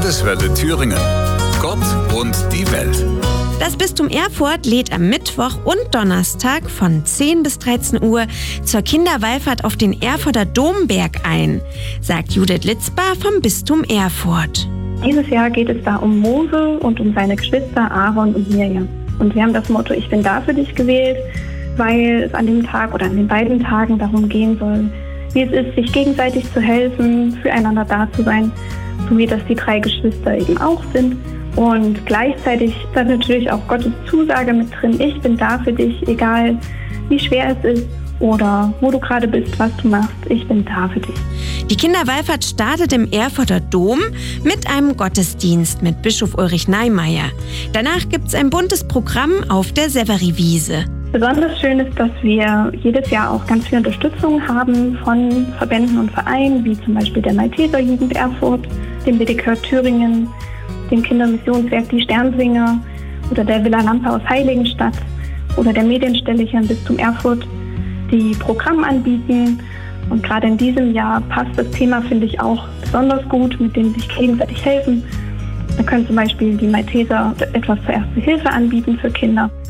Landeswelle Thüringen. Gott und die Welt. Das Bistum Erfurt lädt am Mittwoch und Donnerstag von 10 bis 13 Uhr zur Kinderwallfahrt auf den Erfurter Domberg ein, sagt Judith Litzbar vom Bistum Erfurt. Dieses Jahr geht es da um Mose und um seine Geschwister Aaron und Mirjam. Und wir haben das Motto "Ich bin da für dich" gewählt, weil es an dem Tag oder an den beiden Tagen darum gehen soll, wie es ist, sich gegenseitig zu helfen, füreinander da zu sein, so wie das die 3 Geschwister eben auch sind. Und gleichzeitig ist da natürlich auch Gottes Zusage mit drin: Ich bin da für dich, egal wie schwer es ist oder wo du gerade bist, was du machst, ich bin da für dich. Die Kinderwallfahrt startet im Erfurter Dom mit einem Gottesdienst mit Bischof Ulrich Neimeyer. Danach gibt es ein buntes Programm auf der Severiwiese. Besonders schön ist, dass wir jedes Jahr auch ganz viel Unterstützung haben von Verbänden und Vereinen, wie zum Beispiel der Malteser Jugend Erfurt, dem BDK Thüringen, dem Kindermissionswerk Die Sternsinger oder der Villa Lampe aus Heiligenstadt oder der Medienstelle hier im Bistum Erfurt, die Programm anbieten. Und gerade in diesem Jahr passt das Thema, finde ich, auch besonders gut, mit dem sich gegenseitig helfen. Da können zum Beispiel die Malteser etwas zur Erste Hilfe anbieten für Kinder.